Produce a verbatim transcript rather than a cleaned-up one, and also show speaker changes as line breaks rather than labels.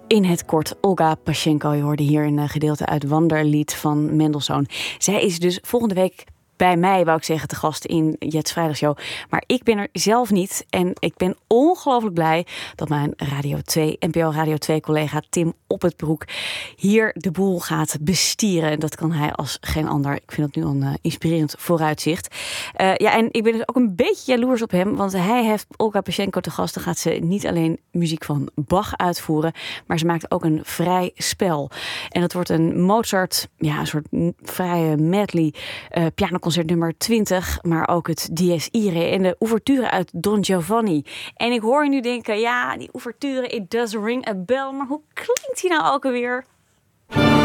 In het kort, Olga Pasjenko. Je hoorde hier een gedeelte uit Wanderlied van Mendelssohn. Zij is dus volgende week bij mij, wou ik zeggen, te gast in Jet's Vrijdagshow. Maar ik ben er zelf niet. En ik ben ongelooflijk blij dat mijn Radio twee, N P O Radio twee collega Tim Oppertbroek hier de boel gaat bestieren. En dat kan hij als geen ander. Ik vind dat nu een uh, inspirerend vooruitzicht. Uh, ja, en ik ben dus ook een beetje jaloers op hem. Want hij heeft Olga Pasjenko te gast. Dan gaat ze niet alleen muziek van Bach uitvoeren, maar ze maakt ook een vrij spel. En dat wordt een Mozart, ja, een soort vrije medley uh, pianoconcert nummer twintig, maar ook het Dies Irae en de ouverture uit Don Giovanni. En ik hoor je nu denken, ja, die ouverture, it does ring a bell, maar hoe klinkt die nou ook alweer?